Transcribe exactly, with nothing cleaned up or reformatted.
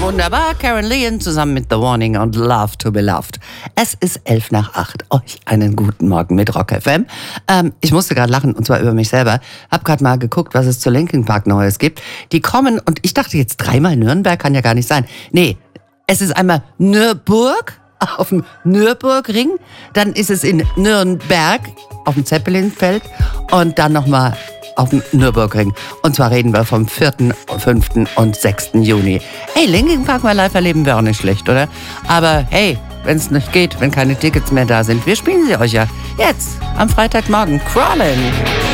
Wunderbar, Karen Leon zusammen mit The Warning und Love to be Loved. Es ist elf nach acht. Euch einen guten Morgen mit Rock F M. Ähm, ich musste gerade lachen, und zwar über mich selber. Hab gerade mal geguckt, was es zu Linkin Park Neues gibt. Die kommen, und ich dachte jetzt dreimal Nürnberg, kann ja gar nicht sein. Nee, es ist einmal Nürburg auf dem Nürburgring, dann ist es in Nürnberg auf dem Zeppelinfeld und dann nochmal auf dem Nürburgring. Und zwar reden wir vom vierten, fünften und sechsten Juni. Hey, Linkin Park mal live erleben wäre auch nicht schlecht, oder? Aber hey, wenn es nicht geht, wenn keine Tickets mehr da sind, wir spielen sie euch ja jetzt am Freitagmorgen. Crawlin'.